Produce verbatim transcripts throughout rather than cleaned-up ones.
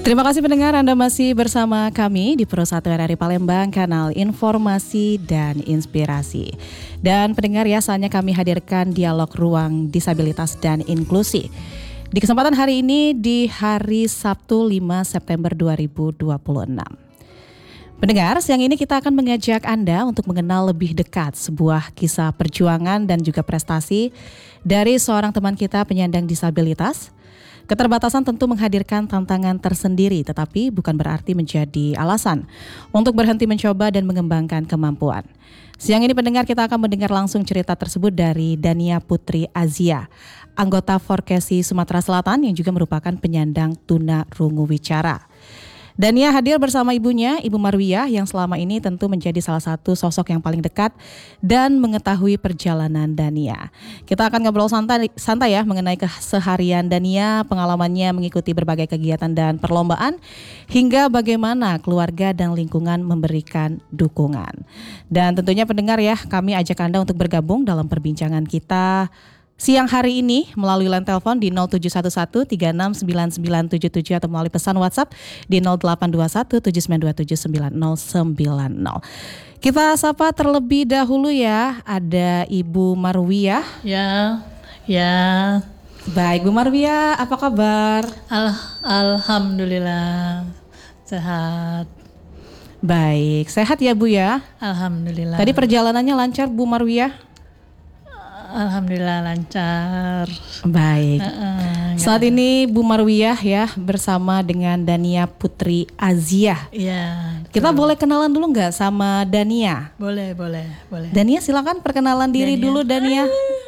Terima kasih pendengar, Anda masih bersama kami di Pro satu R R I Palembang, kanal informasi dan inspirasi. Dan pendengar ya, saatnya kami hadirkan dialog ruang disabilitas dan inklusi. Di kesempatan hari ini di hari Sabtu lima September dua ribu dua puluh enam. Pendengar, siang ini kita akan mengajak Anda untuk mengenal lebih dekat sebuah kisah perjuangan dan juga prestasi dari seorang teman kita penyandang disabilitas. Keterbatasan tentu menghadirkan tantangan tersendiri, tetapi bukan berarti menjadi alasan untuk berhenti mencoba dan mengembangkan kemampuan. Siang ini pendengar, kita akan mendengar langsung cerita tersebut dari Dania Putri Azia, anggota Forkesi Sumatera Selatan yang juga merupakan penyandang tuna rungu wicara. Dania hadir bersama ibunya, Ibu Marwiyah, yang selama ini tentu menjadi salah satu sosok yang paling dekat dan mengetahui perjalanan Dania. Kita akan ngobrol santai, santai ya mengenai keseharian Dania, pengalamannya mengikuti berbagai kegiatan dan perlombaan, hingga bagaimana keluarga dan lingkungan memberikan dukungan. Dan tentunya pendengar ya, kami ajak Anda untuk bergabung dalam perbincangan kita siang hari ini melalui line telepon di nol tujuh satu satu tiga enam sembilan sembilan tujuh tujuh atau melalui pesan WhatsApp di nol delapan dua satu tujuh sembilan dua tujuh sembilan nol sembilan nol. Kita sapa terlebih dahulu ya, ada Ibu Marwiyah. Ya, ya. Baik, Bu Marwiyah, apa kabar? Al- Alhamdulillah sehat. Baik, sehat ya Bu ya? Alhamdulillah. Tadi perjalanannya lancar Bu Marwiyah? Alhamdulillah lancar. Baik. Uh-uh, Saat ini Bu Marwiyah ya bersama dengan Dania Putri Azia. Iya. Kita boleh kenalan dulu nggak sama Dania? Boleh, boleh, boleh. Dania silakan perkenalan diri Dania. dulu Dania.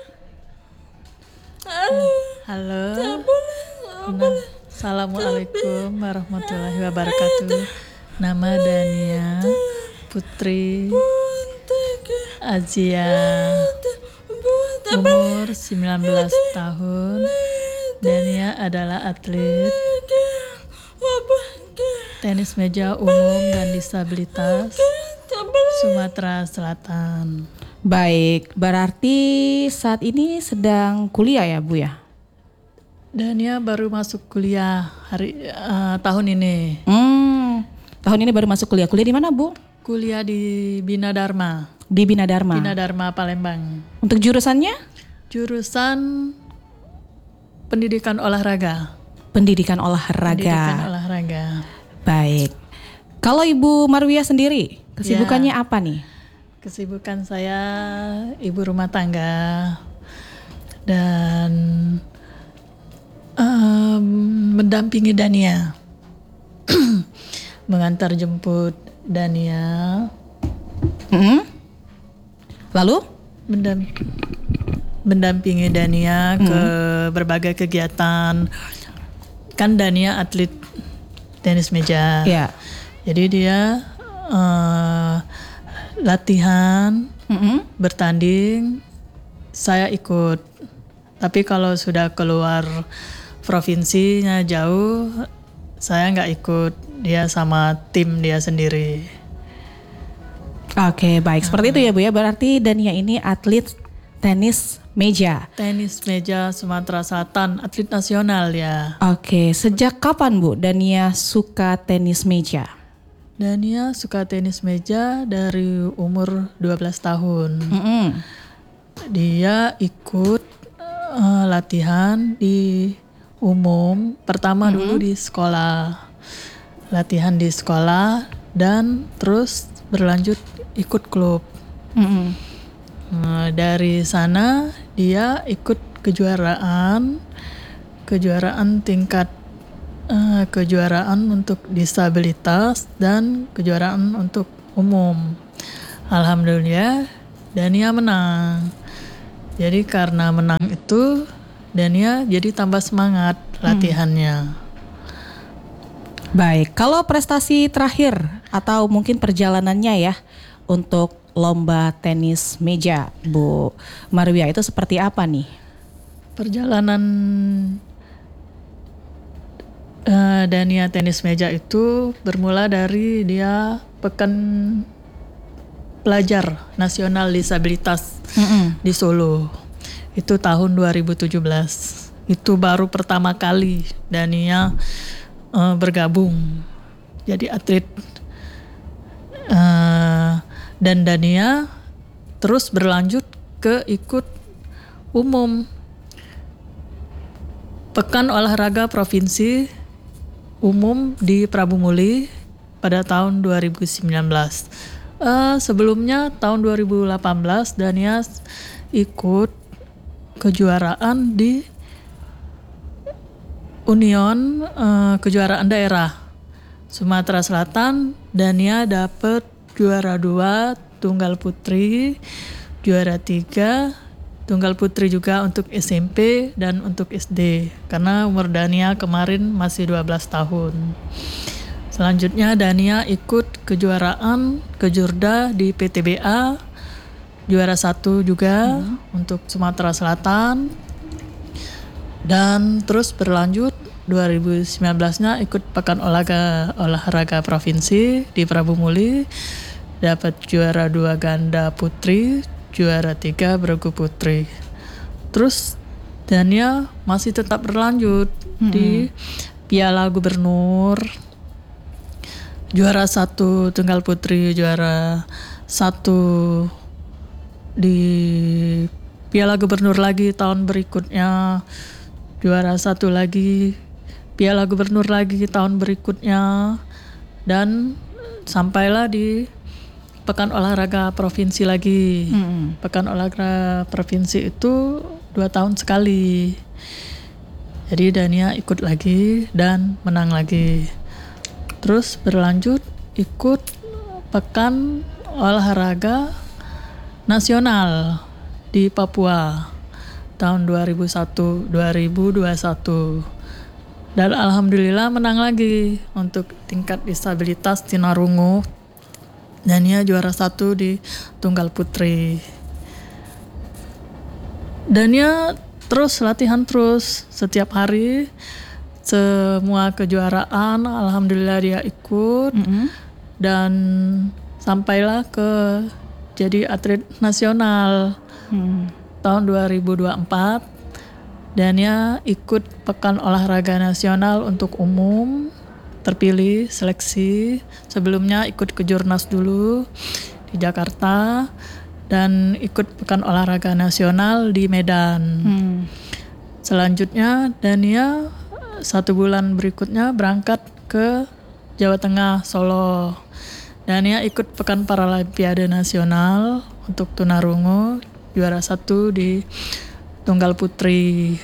Halo. Nah, Assalamualaikum warahmatullahi wabarakatuh. Nama Dania Putri Azia. Umur sembilan belas tahun. Dania adalah atlet tenis meja umum dan disabilitas Sumatera Selatan. Baik, berarti saat ini sedang kuliah ya Bu ya? Dania baru masuk kuliah hari uh, tahun ini. Hmm, tahun ini baru masuk kuliah. Kuliah di mana Bu? Kuliah di Bina Dharma. Di Bina Dharma. Bina Dharma Palembang. Untuk jurusannya? Jurusan pendidikan olahraga. Pendidikan olahraga. Pendidikan olahraga. Baik. Kalau Ibu Marwiyah sendiri, kesibukannya ya, apa nih? Kesibukan saya ibu rumah tangga dan um, mendampingi Dania, mengantar jemput Dania. Mm-hmm. Lalu Mendamp- mendampingi Dania hmm. ke berbagai kegiatan. Kan Dania atlet tenis meja. Ya. Jadi dia uh, latihan, mm-hmm. bertanding, saya ikut. Tapi kalau sudah keluar provinsinya jauh, saya nggak ikut. Dia sama tim dia sendiri. Oke, baik. Seperti itu ya Bu ya. Berarti Dania ini atlet tenis meja. Tenis meja Sumatera Selatan, atlet nasional ya. Oke, sejak kapan Bu Dania suka tenis meja? Dania suka tenis meja dari umur dua belas tahun. Mm-hmm. Dia ikut uh, latihan di umum. Pertama mm-hmm. dulu di sekolah. Latihan di sekolah dan terus berlanjut ikut klub. Mm-hmm. Nah, dari sana dia ikut kejuaraan, kejuaraan tingkat uh, kejuaraan untuk disabilitas dan kejuaraan untuk umum. Alhamdulillah, Dania menang. Jadi karena menang itu, Dania jadi tambah semangat latihannya. Hmm. Baik, kalau prestasi terakhir atau mungkin perjalanannya ya untuk lomba tenis meja Bu Marwiyah itu seperti apa nih? Perjalanan uh, Dania tenis meja itu bermula dari dia pekan pelajar nasional disabilitas mm-hmm. di Solo. Itu tahun dua ribu tujuh belas. Itu baru pertama kali Dania uh, bergabung jadi atlet. Uh, dan Dania terus berlanjut ke ikut umum Pekan Olahraga Provinsi Umum di Prabu Muli pada tahun dua ribu sembilan belas. Uh, sebelumnya tahun dua ribu delapan belas Dania ikut kejuaraan di Union uh, kejuaraan daerah Sumatera Selatan. Dania dapat juara dua tunggal putri, juara tiga tunggal putri juga untuk S M P dan untuk S D karena umur Dania kemarin masih dua belas tahun. Selanjutnya Dania ikut kejuaraan kejurda di P T B A, juara satu juga hmm. untuk Sumatera Selatan. Dan terus berlanjut dua ribu sembilan belas-nya ikut Pekan Olahraga Olahraga Provinsi di Prabu Muli, dapat juara dua ganda putri, juara tiga bergu putri. Terus Dania masih tetap berlanjut hmm. di Piala Gubernur, juara satu tunggal putri, juara satu di Piala Gubernur lagi tahun berikutnya, juara satu lagi Piala Gubernur lagi tahun berikutnya, dan sampailah di Pekan Olahraga Provinsi lagi. Hmm. Pekan Olahraga Provinsi itu dua tahun sekali. Jadi Dania ikut lagi dan menang lagi. Terus berlanjut ikut Pekan Olahraga Nasional di Papua tahun dua ribu satu dua ribu dua puluh satu. Dan alhamdulillah menang lagi untuk tingkat disabilitas tunarungu. Dania juara satu di tunggal putri. Dania terus latihan terus setiap hari, semua kejuaraan alhamdulillah dia ikut. Mm-hmm. Dan sampailah ke jadi atlet nasional. Mm. Tahun dua ribu dua puluh empat Dania ikut Pekan Olahraga Nasional untuk umum, terpilih seleksi. Sebelumnya ikut kejurnas dulu di Jakarta dan ikut Pekan Olahraga Nasional di Medan. Hmm. Selanjutnya Dania satu bulan berikutnya berangkat ke Jawa Tengah, Solo. Dania ikut Pekan Paralimpiade Nasional untuk tunarungu, juara satu di tunggal putri.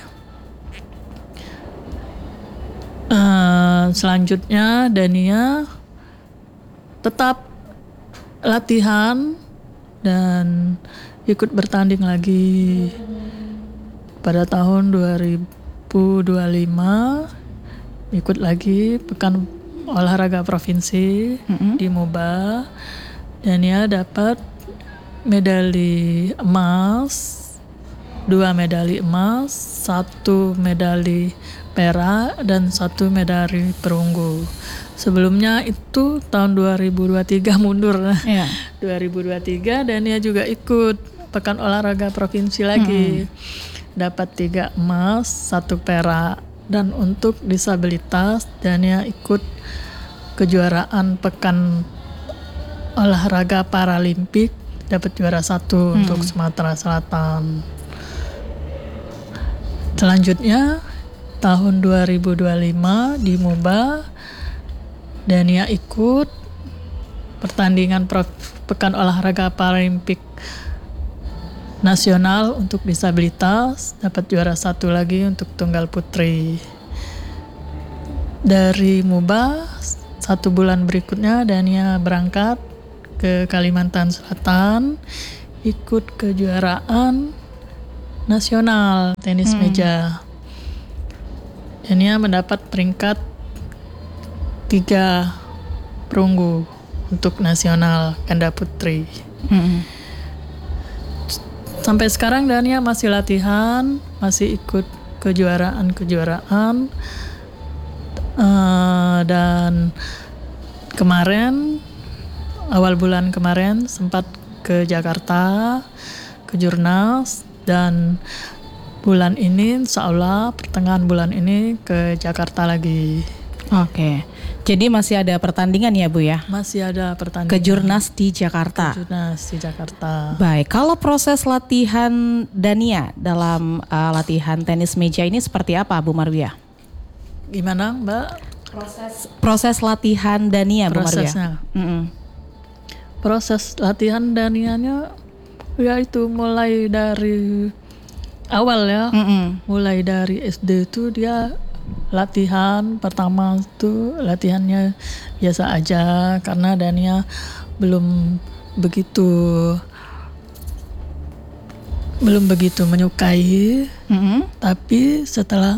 Uh, selanjutnya Dania tetap latihan dan ikut bertanding lagi pada tahun dua ribu dua puluh lima, ikut lagi Pekan Olahraga Provinsi mm-hmm. di Moba. Dania dapat medali emas, dua medali emas, satu medali perak, dan satu medali perunggu. Sebelumnya itu tahun dua ribu dua puluh tiga mundur. Yeah. dua ribu dua puluh tiga Dania juga ikut Pekan Olahraga Provinsi lagi. Hmm. Dapat tiga emas, satu perak. Dan untuk disabilitas Dania ikut kejuaraan Pekan Olahraga Paralimpik, dapat juara satu hmm. untuk Sumatera Selatan. Selanjutnya tahun dua ribu dua puluh lima di Moba Dania ikut pertandingan Pekan Olahraga Paralimpik Nasional untuk disabilitas, dapat juara satu lagi untuk tunggal putri. Dari Moba satu bulan berikutnya Dania berangkat ke Kalimantan Selatan, ikut kejuaraan nasional tenis hmm. meja. Dania mendapat peringkat tiga perunggu untuk nasional ganda putri. Hmm. Sampai sekarang Dania masih latihan, masih ikut kejuaraan-kejuaraan. Uh, dan kemarin, awal bulan kemarin sempat ke Jakarta, ke Jurnas, dan bulan ini insya Allah pertengahan bulan ini ke Jakarta lagi. Oke. Jadi masih ada pertandingan ya Bu ya? Masih ada pertandingan. Kejurnas di Jakarta. Kejurnas di Jakarta. Baik, kalau proses latihan Dania dalam uh, latihan tenis meja ini seperti apa Bu Marwiyah? Gimana Mbak? Proses proses latihan Dania Bu Marwiyah. Prosesnya. Mm-mm. Proses latihan Danianya ya itu mulai dari awal ya. Mm-mm. Mulai dari S D itu dia latihan pertama itu latihannya biasa aja karena Dania belum begitu belum begitu menyukai. Mm-mm. Tapi setelah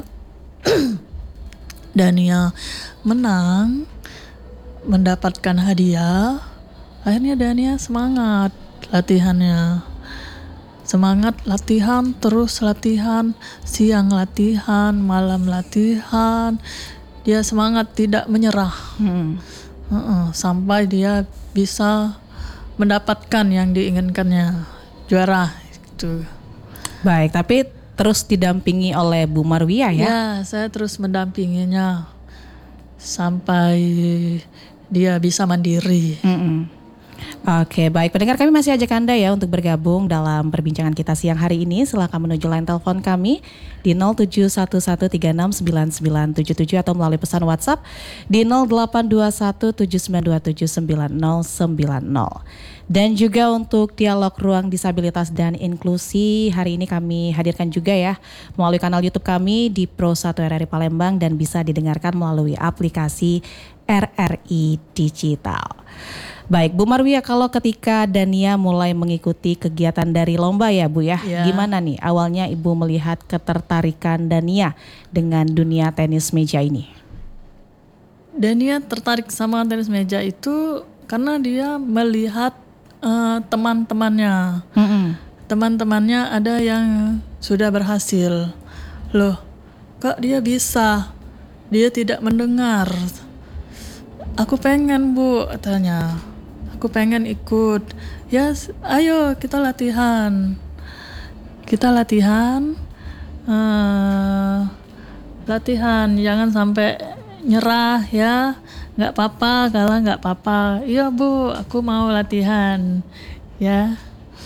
Dania menang mendapatkan hadiah, akhirnya Dania semangat latihannya. Semangat latihan, terus latihan, siang latihan, malam latihan. Dia semangat tidak menyerah. Mm-mm. Uh-uh, sampai dia bisa mendapatkan yang diinginkannya, juara gitu. Baik, tapi terus didampingi oleh Bu Marwiyah ya? Ya, saya terus mendampinginya sampai dia bisa mandiri. Mm-mm. Oke, baik. Pendengar, kami masih ajak Anda ya untuk bergabung dalam perbincangan kita siang hari ini. Silakan menuju line telepon kami di nol tujuh satu satu tiga enam sembilan sembilan tujuh tujuh atau melalui pesan WhatsApp di nol delapan dua satu tujuh sembilan dua tujuh sembilan nol sembilan nol. Dan juga untuk dialog ruang disabilitas dan inklusi, hari ini kami hadirkan juga ya melalui kanal YouTube kami di Pro satu R R I Palembang dan bisa didengarkan melalui aplikasi R R I Digital. Baik, Bu Marwiyah, kalau ketika Dania mulai mengikuti kegiatan dari lomba ya Bu ya, Ya. gimana nih awalnya Ibu melihat ketertarikan Dania dengan dunia tenis meja ini? Dania tertarik sama tenis meja itu karena dia melihat eh, teman-temannya. Mm-mm. Teman-temannya ada yang sudah berhasil. Loh, kok dia bisa? Dia tidak mendengar. Aku pengen Bu, katanya. Aku pengen ikut. Ya, s- ayo kita latihan. Kita latihan. eh, latihan, jangan sampai nyerah ya. Nggak apa-apa, kalah nggak apa-apa. Iya Bu, aku mau latihan. Ya.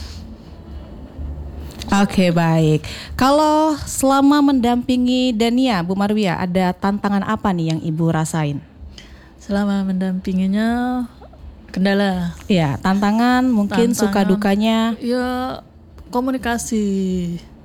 Oke, baik. Kalau selama mendampingi Dania, Bu Marwiyah, ada tantangan apa nih yang Ibu rasain? Selama mendampinginya kendala. Ya, tantangan mungkin Tantangan. suka dukanya. Ya komunikasi.